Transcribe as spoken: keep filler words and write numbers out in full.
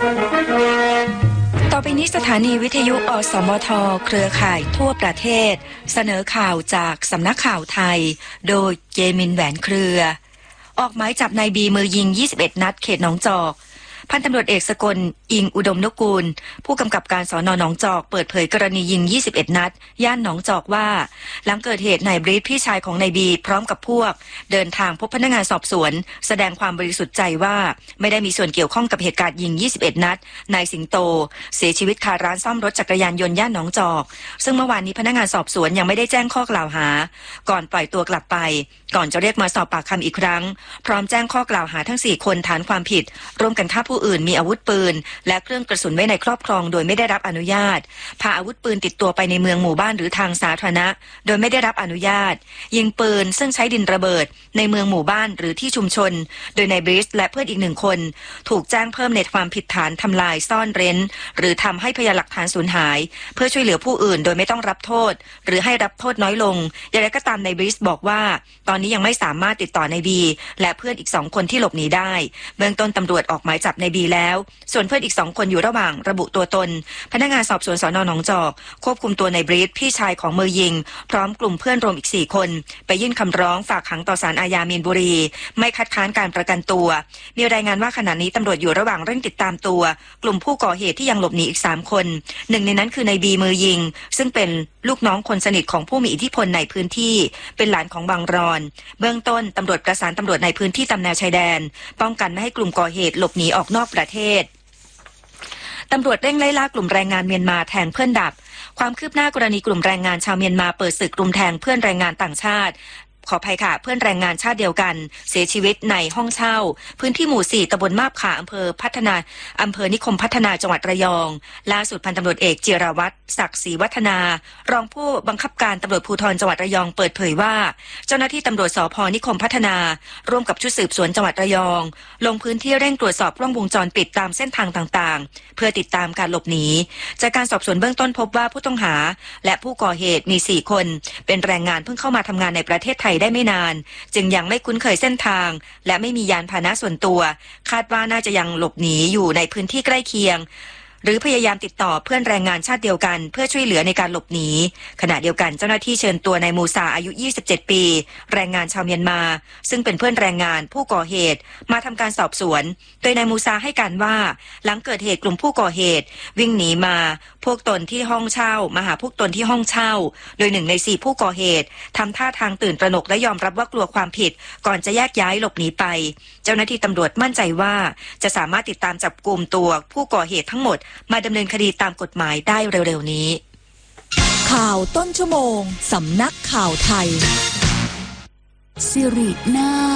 ต่อไปนี้สถานีวิทยุอสมทเครือข่ายทั่วประเทศเสนอข่าวจากสำนักข่าวไทยโดยเจมินแหวนเครือออกหมายจับนายบีมือยิงยี่สิบเอ็ดนัดเขตหนองจอกพันตำรวจเอกสกลอิงอุดมนุกูลผู้กำกับการสน.หนองจอกเปิดเผยกรณียิงยี่สิบเอ็ดนัดย่านหนองจอกว่าหลังเกิดเหตุนายบรีดพี่ชายของนายบีพร้อมกับพวกเดินทางพบพนักงานสอบสวนแสดงความบริสุทธิ์ใจว่าไม่ได้มีส่วนเกี่ยวข้องกับเหตุการณ์ยิงยี่สิบเอ็ดนัดนายสิงโตเสียชีวิตคาร้านซ่อมรถจักรยานยนต์ย่านหนองจอกซึ่งเมื่อวานนี้พนักงานสอบสวนยังไม่ได้แจ้งข้อกล่าวหาก่อนปล่อยตัวกลับไปก่อนจะเรียกมาสอบปากคำอีกครั้งพร้อมแจ้งข้อกล่าวหาทั้งสี่คนฐานความผิดร่วมกันฆ่าผู้อื่นมีอาวุธปืนและเครื่องกระสุนไว้ในครอบครองโดยไม่ได้รับอนุญาตพาอาวุธปืนติดตัวไปในเมืองหมู่บ้านหรือทางสาธารณะโดยไม่ได้รับอนุญาตยิงปืนซึ่งใช้ดินระเบิดในเมืองหมู่บ้านหรือที่ชุมชนโดยนายบริสและเพื่อนอีกหนึ่งคนถูกแจ้งเพิ่มในความผิดฐานทำลายซ่อนเร้นหรือทำให้พยานหลักฐานสูญหายเพื่อช่วยเหลือผู้อื่นโดยไม่ต้องรับโทษหรือให้รับโทษน้อยลงอย่างไรก็ตามนายบริสบอกว่าตอนนี้ยังไม่สามารถติดต่อนายบีและเพื่อนอีกสองคนที่หลบหนีได้เบื้องต้นตำรวจออกหมายจับนายบีแล้วส่วนเพื่อนอีกสองคนอยู่ระหว่างระบุตัวตนพนักงานสอบสวนสน.หนองจอกควบคุมตัวนายบรีดพี่ชายของมือยิงพร้อมกลุ่มเพื่อนรวมอีกสี่คนไปยื่นคำร้องฝากขังต่อศาลอาญามีนบุรีไม่คัดค้านการประกันตัวมีรายงานว่าขณะนี้ตำรวจอยู่ระหว่างเร่งติดตามตัวกลุ่มผู้ก่อเหตุที่ยังหลบหนีอีกสามคนหนึ่งในนั้นคือนายบีมือยิงซึ่งเป็นลูกน้องคนสนิทของผู้มีอิทธิพลในพื้นที่เป็นหลานของบางรอนเบื้องต้นตำรวจประสานตำรวจในพื้นที่ตามแนวชายแดนป้องกันไม่ให้กลุ่มก่อเหตุหลบหนีออกนอกประเทศตำรวจเร่งไล่ล่ากลุ่มแรงงานเมียนมาแทงเพื่อนดับความคืบหน้ากรณีกลุ่มแรงงานชาวเมียนมาเปิดศึกรุมแทงเพื่อนแรงงานต่างชาติขออภัยค่ะเพื่อนแรงงานชาติเดียวกันเสียชีวิตในห้องเช่าพื้นที่หมู่สี่ตำบลมาบขาอำเภอพัฒนาอำเภอนิคมพัฒนาจังหวัดระยองล่าสุดพันตำรวจเอกจิรวัตรศักดิ์ศรีวัฒนารองผู้บังคับการตำรวจภูธรจังหวัดระยองเปิดเผยว่าเจ้าหน้าที่ตำรวจสภนิคมพัฒนาร่วมกับชุดสืบสวนจังหวัดระยองลงพื้นที่เร่งตรวจสอบกล้องวงจรปิดตามเส้นทางต่างๆเพื่อติดตามการหลบหนีจากการสอบสวนเบื้องต้นพบว่าผู้ต้องหาและผู้ก่อเหตุมีสี่คนเป็นแรงงานเพิ่งเข้ามาทำงานในประเทศไทยได้ไม่นานจึงยังไม่คุ้นเคยเส้นทางและไม่มียานพาหนะส่วนตัวคาดว่าน่าจะยังหลบหนีอยู่ในพื้นที่ใกล้เคียงหรือพยายามติดต่อเพื่อนแรงงานชาติเดียวกันเพื่อช่วยเหลือในการหลบหนีขณะเดียวกันเจ้าหน้าที่เชิญตัวนายมูซาอายุยี่สิบเจ็ดปีแรงงานชาวเมียนมาซึ่งเป็นเพื่อนแรงงานผู้ก่อเหตุมาทำการสอบสวนโดยนายมูซาให้การว่าหลังเกิดเหตุกลุ่มผู้ก่อเหตุวิ่งหนีมาพวกตนที่ห้องเช่ามาหาพวกตนที่ห้องเช่าโดยหนึ่งในสี่ผู้ก่อเหตุทำท่าทางตื่นตระหนกและยอมรับว่ากลัวความผิดก่อนจะแยกย้ายหลบหนีไปเจ้าหน้าที่ตำรวจมั่นใจว่าจะสามารถติดตามจับกุมตัวผู้ก่อเหตุทั้งหมดมาดำเนินคดีตามกฎหมายได้เร็วๆนี้ข่าวต้นชั่วโมงสำนักข่าวไทยสิรินา